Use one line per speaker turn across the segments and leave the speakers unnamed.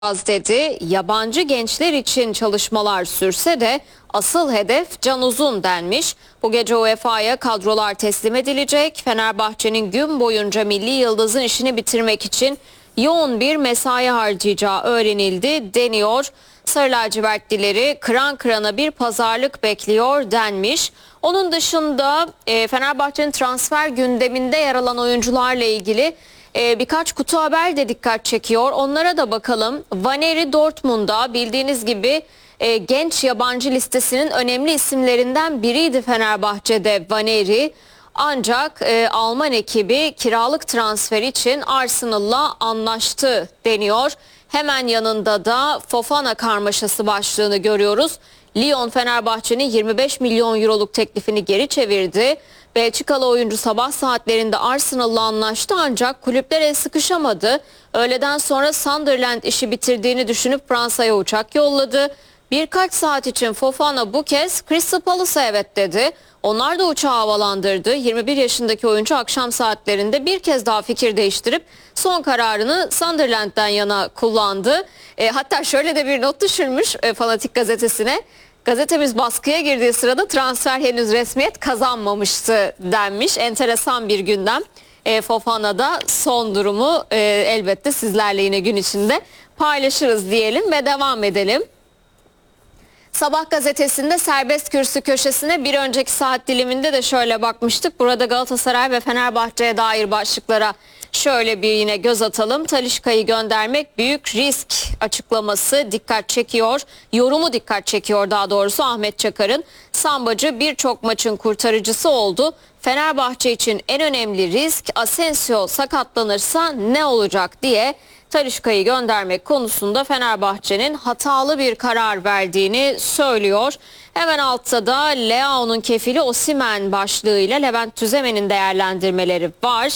dedi. Yabancı gençler için çalışmalar sürse de asıl hedef Can Uzun denmiş. Bu gece UEFA'ya kadrolar teslim edilecek. Fenerbahçe'nin gün boyunca milli yıldızın işini bitirmek için yoğun bir mesai harcayacağı öğrenildi deniyor. Sarı lacivertlileri kıran kırana bir pazarlık bekliyor denmiş. Onun dışında Fenerbahçe'nin transfer gündeminde yer alan oyuncularla ilgili birkaç kutu haber de dikkat çekiyor. Onlara da bakalım. Vaneri Dortmund'da bildiğiniz gibi genç yabancı listesinin önemli isimlerinden biriydi Fenerbahçe'de Vaneri. Ancak Alman ekibi kiralık transfer için Arsenal'la anlaştı deniyor. Hemen yanında da Fofana karmaşası başlığını görüyoruz. Lyon Fenerbahçe'nin 25 milyon euroluk teklifini geri çevirdi. Belçikalı oyuncu sabah saatlerinde Arsenal'la anlaştı ancak kulüpler el sıkışamadı. Öğleden sonra Sunderland işi bitirdiğini düşünüp Fransa'ya uçak yolladı. Birkaç saat için Fofana bu kez Crystal Palace'a evet dedi. Onlar da uçağı havalandırdı. 21 yaşındaki oyuncu akşam saatlerinde bir kez daha fikir değiştirip son kararını Sunderland'den yana kullandı. Hatta şöyle de bir not düşürmüş Fanatik gazetesine. Gazetemiz baskıya girdiği sırada transfer henüz resmiyet kazanmamıştı denmiş. Enteresan bir gündem. Fofana'da son durumu elbette sizlerle yine gün içinde paylaşırız diyelim ve devam edelim. Sabah gazetesinde serbest kürsü köşesine bir önceki saat diliminde de şöyle bakmıştık. Burada Galatasaray ve Fenerbahçe'ye dair başlıklara şöyle bir yine göz atalım. Talisca'yı göndermek büyük risk açıklaması dikkat çekiyor. Yorumu dikkat çekiyor daha doğrusu Ahmet Çakar'ın. Sambacı birçok maçın kurtarıcısı oldu. Fenerbahçe için en önemli risk Asensio sakatlanırsa ne olacak diye Talisca'yı göndermek konusunda Fenerbahçe'nin hatalı bir karar verdiğini söylüyor. Hemen altta da Leao'nun kefili Osimhen başlığıyla Levent Tüzemen'in değerlendirmeleri var.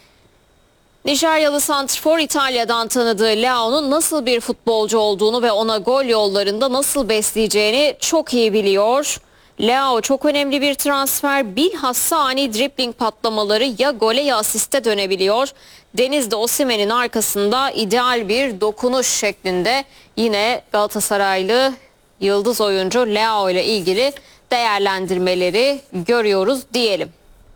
Nijeryalı santrfor İtalya'dan tanıdığı Leao'nun nasıl bir futbolcu olduğunu ve ona gol yollarında nasıl besleyeceğini çok iyi biliyor. Leao çok önemli bir transfer. Bilhassa ani dribbling patlamaları ya gole ya asiste dönebiliyor. Deniz'de Osimhen'in arkasında ideal bir dokunuş şeklinde yine Galatasaraylı yıldız oyuncu Leao ile ilgili değerlendirmeleri görüyoruz diyelim.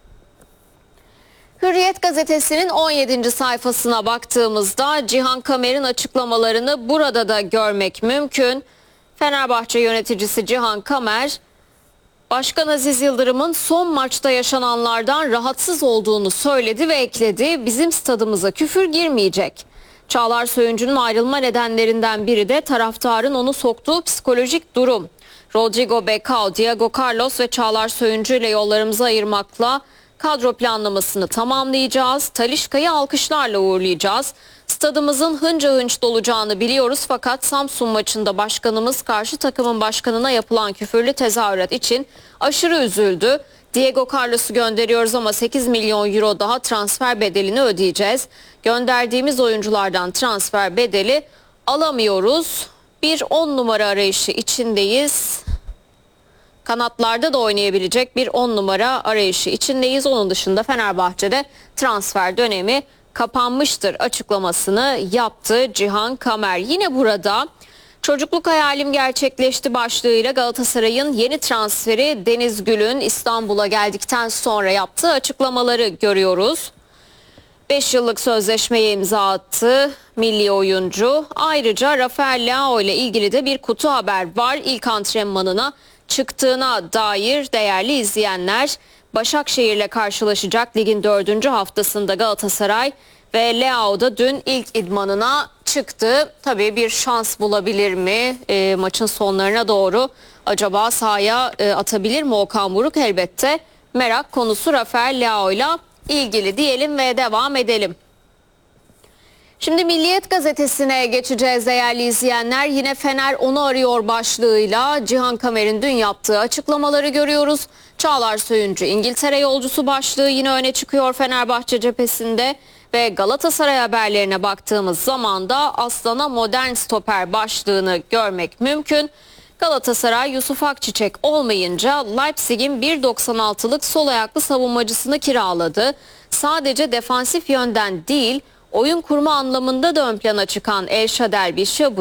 Hürriyet gazetesinin 17. sayfasına baktığımızda Cihan Kamer'in açıklamalarını burada da görmek mümkün. Fenerbahçe yöneticisi Cihan Kamer, Başkan Aziz Yıldırım'ın son maçta yaşananlardan rahatsız olduğunu söyledi ve ekledi. Bizim stadımıza küfür girmeyecek. Çağlar Söyüncü'nün ayrılma nedenlerinden biri de taraftarın onu soktuğu psikolojik durum. Rodrigo Becao, Diego Carlos ve Çağlar Söyüncü ile yollarımızı ayırmakla kadro planlamasını tamamlayacağız. Talisca'yı alkışlarla uğurlayacağız. Stadımızın hınca hınç dolacağını biliyoruz fakat Samsun maçında başkanımız karşı takımın başkanına yapılan küfürlü tezahürat için aşırı üzüldü. Diego Carlos'u gönderiyoruz ama 8 milyon euro daha transfer bedelini ödeyeceğiz. Gönderdiğimiz oyunculardan transfer bedeli alamıyoruz. Bir 10 numara arayışı içindeyiz. Kanatlarda da oynayabilecek bir 10 numara arayışı içindeyiz. Onun dışında Fenerbahçe'de transfer dönemi kapanmıştır açıklamasını yaptı Cihan Kamer. Yine burada çocukluk hayalim gerçekleşti başlığıyla Galatasaray'ın yeni transferi Deniz Gül'ün İstanbul'a geldikten sonra yaptığı açıklamaları görüyoruz. 5 yıllık sözleşmeye imza attı milli oyuncu. Ayrıca Rafael Leao ile ilgili de bir kutu haber var. İlk antrenmanına çıktığına dair değerli izleyenler, Başakşehir'le karşılaşacak ligin 4. haftasında Galatasaray ve Leao da dün ilk idmanına çıktı. Tabii bir şans bulabilir mi maçın sonlarına doğru, acaba sahaya atabilir mi Okan Buruk, elbette merak konusu Rafael Leao ile ilgili diyelim ve devam edelim. Şimdi Milliyet gazetesine geçeceğiz değerli izleyenler. Yine Fener onu arıyor başlığıyla Cihan Kamer'in dün yaptığı açıklamaları görüyoruz. Çağlar Söyüncü İngiltere yolcusu başlığı yine öne çıkıyor Fenerbahçe cephesinde. Ve Galatasaray haberlerine baktığımız zaman da Aslan'a modern stoper başlığını görmek mümkün. Galatasaray Yusuf Akçiçek olmayınca Leipzig'in 1.96'lık sol ayaklı savunmacısını kiraladı. Sadece defansif yönden değil, oyun kurma anlamında da ön plana çıkan Elşa Dervişi